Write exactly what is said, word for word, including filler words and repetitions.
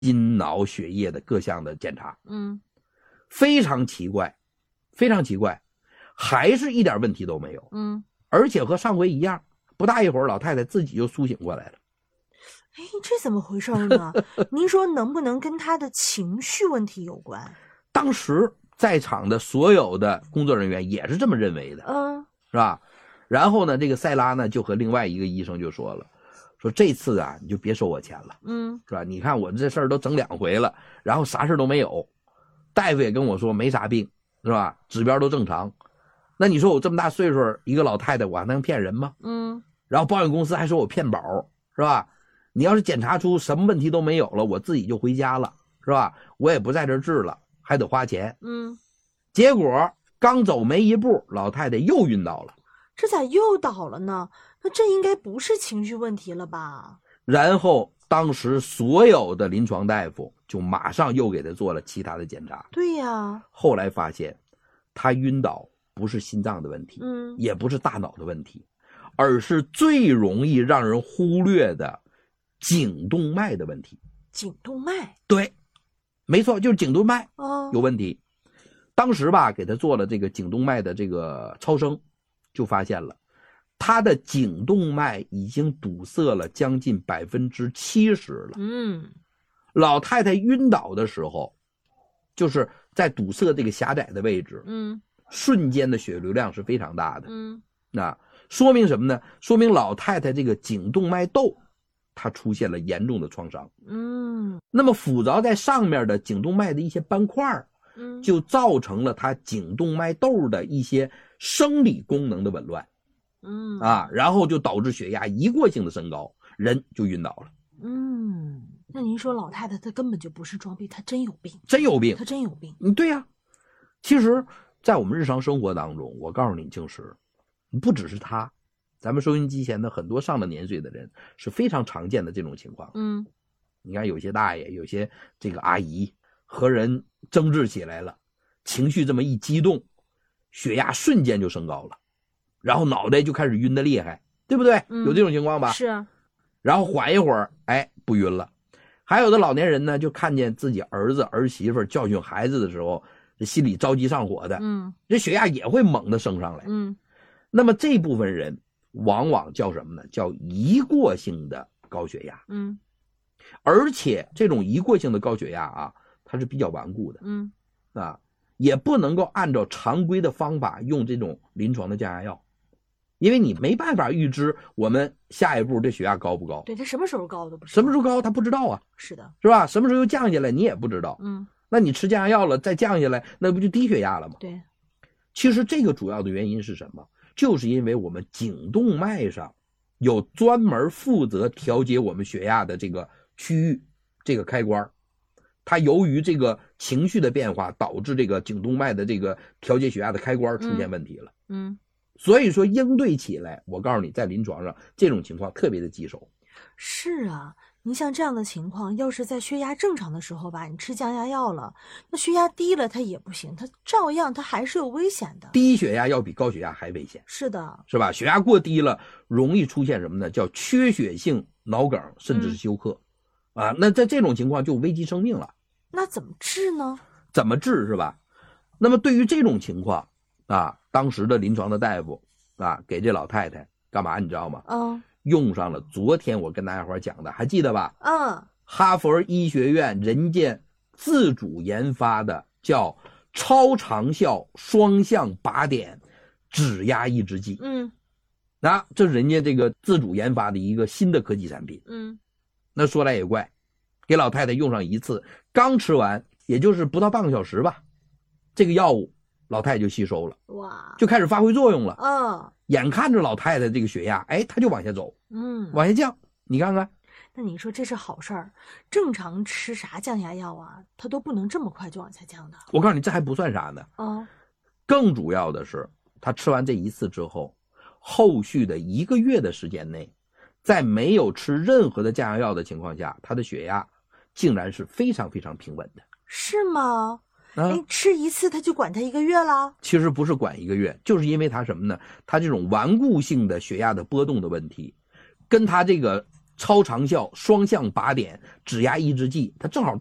心脑血液的各项的检查， 嗯， 非常奇怪，非常奇怪，还是一点问题都没有， 嗯， 而且和上回一样，不大一会儿老太太自己就苏醒过来了。 哎，这怎么回事呢？您说能不能跟她的情绪问题有关？ 当时在场的所有的工作人员也是这么认为的， 嗯， 是吧？然后呢，这个塞拉呢就和另外一个医生就说了，说这次啊你就别收我钱了， 嗯， 是吧？你看我这事儿都整两回了，然后啥事都没有，大夫也跟我说没啥病，是吧？指标都正常。那你说我这么大岁数一个老太太，我还能骗人吗？ 嗯， 然后保险公司还说我骗保，是吧？你要是检查出什么问题都没有了，我自己就回家了，是吧？我也不在这治了，还得花钱。 嗯， 结果刚走没一步，老太太又晕倒了。 这咋又倒了呢？那这应该不是情绪问题了吧？ 然后当时所有的临床大夫就马上又给她做了其他的检查。 对呀， 后来发现她晕倒不是心脏的问题， 嗯， 也不是大脑的问题，而是最容易让人忽略的颈动脉的问题。 颈动脉？ 对，没错，就是颈动脉哦， 有问题。当时吧，给她做了这个颈动脉的这个超声，就发现了她的颈动脉已经堵塞了将近百分之七十了。 嗯， 老太太晕倒的时候，就是在堵塞这个狭窄的位置， 嗯， 瞬间的血流量是非常大的。 嗯， 那说明什么呢？说明老太太这个颈动脉窦它出现了严重的创伤。 嗯， 那么附着在上面的颈动脉的一些斑块， 嗯， 就造成了它颈动脉窦的一些生理功能的紊乱。 嗯， 啊，然后就导致血压一过性的升高，人就晕倒了。 嗯，那您说老太太她根本就不是装逼，她真有病， 真有病， 她真有病。 嗯，对呀、啊。其实，在我们日常生活当中，我告诉你，静石，不只是她，咱们收音机前的很多上了年岁的人是非常常见的这种情况。 嗯， 你看有些大爷，有些这个阿姨和人争执起来了，情绪这么一激动，血压瞬间就升高了。然后脑袋就开始晕得厉害，对不对？ 嗯， 有这种情况吧？ 是啊。 然后缓一会儿，哎，不晕了。还有的老年人呢，就看见自己儿子儿媳妇教训孩子的时候，这心里着急上火的， 嗯， 这血压也会猛地升上来。 嗯， 那么这部分人往往叫什么呢？叫一过性的高血压。 嗯， 而且这种一过性的高血压啊，它是比较顽固的。 嗯， 啊，也不能够按照常规的方法用这种临床的降压药。因为你没办法预知我们下一步这血压高不高， 对，它什么时候高都不知道， 什么时候高他不知道啊， 是的， 是吧？什么时候又降下来你也不知道， 嗯， 那你吃降压药了再降下来，那不就低血压了吗？ 对， 其实这个主要的原因是什么？就是因为我们颈动脉上有专门负责调节我们血压的这个区域，这个开关，它由于这个情绪的变化，导致这个颈动脉的这个调节血压的开关出现问题了。 嗯。嗯， 所以说应对起来，我告诉你，在临床上这种情况特别的棘手。 是啊，你像这样的情况，要是在血压正常的时候吧，你吃降压药了，那血压低了它也不行，它照样它还是有危险的。 低血压要比高血压还危险。 是的， 是吧？血压过低了，容易出现什么呢？叫缺血性脑梗，甚至是休克。嗯、啊，那在这种情况就危及生命了。 那怎么治呢？ 怎么治是吧？那么对于这种情况啊，当时的临床的大夫啊，给这老太太干嘛你知道吗？ 嗯， 用上了昨天我跟大家伙讲的，还记得吧？ 嗯， 哈佛医学院人家自主研发的叫超长效双向靶点指压抑制剂。 嗯， 那这是人家这个自主研发的一个新的科技产品。 嗯， 那说来也怪，给老太太用上一次，刚吃完也就是不到半个小时吧，这个药物老太太就吸收了， 哇， 就开始发挥作用了。 嗯， 眼看着老太太这个血压，哎，她就往下走， 嗯， 往下降。你看看， 那你说这是好事儿？正常吃啥降压药啊，它都不能这么快就往下降的。 我告诉你，这还不算啥呢。 哦， 更主要的是，她吃完这一次之后，后续的一个月的时间内，在没有吃任何的降压药的情况下，她的血压竟然是非常非常平稳的。 是吗？ 啊， 哎，吃一次他就管他一个月了？ 其实不是管一个月，就是因为它什么呢？它这种顽固性的血压的波动的问题，跟它这个超长效双向靶点指压抑制剂，它正好